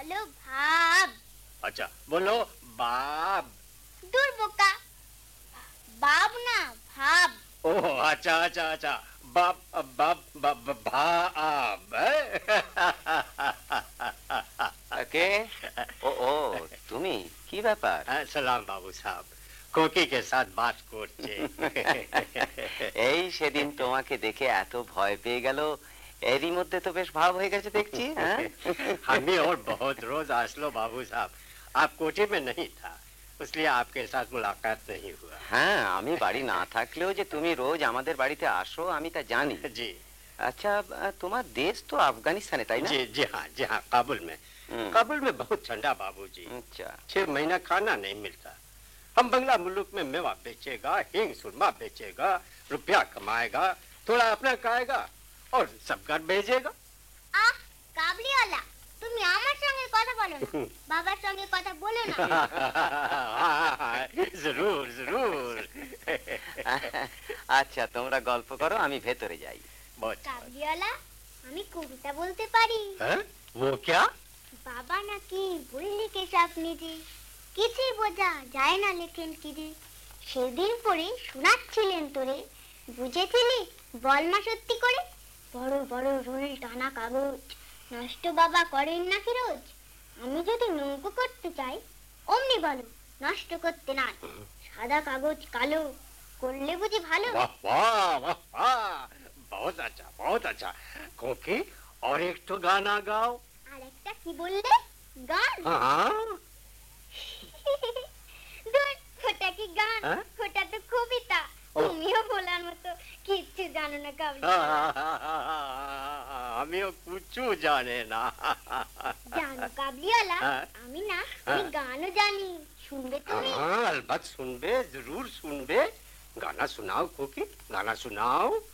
বলো ভাব। अच्छा बोलो बाब। दूर बोका, बाब ना भाब। ओह अच्छा अच्छा अच्छा बाब बाब बाब भाब কে? ও ও তুমি কি ব্যাপার? सलाम बाबू साहब कोकी के साथ बात করছে এই সেদিন তোমাকে দেখে এত ভয় পেয়ে গেল, এরই মধ্যে তো বেশ ভাব হয়ে গেছে দেখছি। হ্যাঁ, हमें और बहुत रोज आसलो बाबू साहब आप कोठी में नहीं था इसलिए आपके साथ मुलाकात नहीं हुआ। হ্যাঁ, আমি বাড়ি না থাকলেও যে তুমি রোজ আমাদের বাড়িতে আসো আমি তা জানি। जी আচ্ছা, তোমার দেশ তো আফগানিস্তানে, তাই না? जी हाँ काबुल में। হুম, काबुल में बहुत ठंडा बाबूजी। আচ্ছা। 6 महीना खाना नहीं मिलता। हम बंगला मुल्क में मेवा बेचेगा हींग सुरमा बेचेगा रुपया कमाएगा थोड़ा अपना खाएगा और सब घर भेजेगा। আহ কাবলিওয়ালা, তুমি আমার সঙ্গে কথা বলো না, বাবার সঙ্গে কথা বলো না। जरूर जरूर আচ্ছা, তোমরা গল্প করো, আমি ভেতরে যাই। बहुत কাবলিওয়ালা, আমি কবিতা বলতে পারি। हैं? वो क्या? বাবা নাকি বই লিখে স্বপ্নে যে কিছুই বোঝা যায় না লেখেন কি রে, সেদিন পরে শোনাচ্ছিলেন তোরে, বুঝেছিলি বল মা সত্যি করে, বড় বড় রুল টানা কাগজ নষ্ট বাবা করেন নাকি রোজ, আমি যদি নৌকো করতে চাই অমনি বলো নষ্ট করতে না, সাদা কাগজ কালো করলে বুঝি ভালো। वाह वाह वाह वाह बहुत अच्छा कोकी और एक तो गाना गाओ। আর একটা কি বললে? গান? हाँ ধুর, ওটা কি গান? হ্যাঁ? ওটা তো কবিতা। ও। তুমিও বলার মতো কিচ্ছু জানো না কাবলি। আমিও কুচু জানে না। জানো কাবলিওয়ালা, হ্যাঁ। আমি না হ্যাঁ। গানও জানি, শুনবে তুমি? हाँ अलबत्त सुनबे जरूर सुनबे गाना सुनाओ कोकी गाना सुनाओ।